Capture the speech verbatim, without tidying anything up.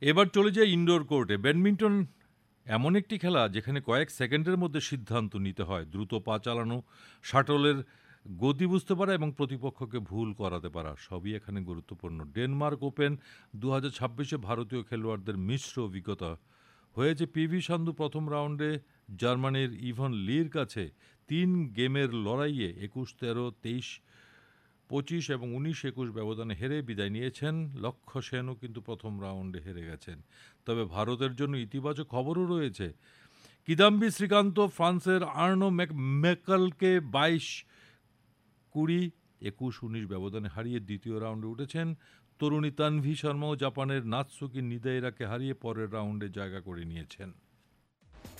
এবার চলে যাই ইনডোর কোর্টে। ব্যাডমিন্টন এমন একটি খেলা যেখানে কয়েক সেকেন্ডের মধ্যে সিদ্ধান্ত নিতে হয়। দ্রুত পা চালানো, শাটলের গতি বুঝতে পারা এবং প্রতিপক্ষকে ভুল করাতে পারা সবই এখানে গুরুত্বপূর্ণ। ডেনমার্ক ওপেন দু হাজার ছাব্বিশে ভারতীয় খেলোয়াড়দের মিশ্র অভিজ্ঞতা হয়েছে। পিভি সান্ধু প্রথম রাউন্ডে জার্মানির ইভান লির কাছে তিন গেমের লড়াইয়ে একুশ তেরো তেইশ পঁচিশ এবং উনিশ একুশ ব্যবধানে হেরে বিদায় নিয়েছেন। লক্ষ্য সেনও কিন্তু প্রথম রাউন্ডে হেরে গেছেন। তবে ভারতের জন্য ইতিবাচক খবরও রয়েছে। কিদাম্বি শ্রীকান্ত ফ্রান্সের আর্নো ম্যাকালকে বাইশ কুড়ি একুশ উনিশ ব্যবধানে হারিয়ে দ্বিতীয় রাউন্ডে উঠেছেন। তরুণী তানভি শর্মাও জাপানের নাতসুকি নিদাইরাকে হারিয়ে পরের রাউন্ডে জায়গা করে নিয়েছেন।